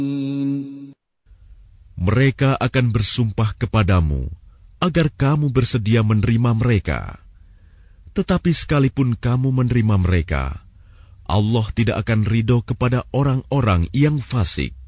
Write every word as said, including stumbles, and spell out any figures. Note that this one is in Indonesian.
Mereka akan bersumpah kepadamu agar kamu bersedia menerima mereka. Tetapi sekalipun kamu menerima mereka, Allah tidak akan ridho kepada orang-orang yang fasik.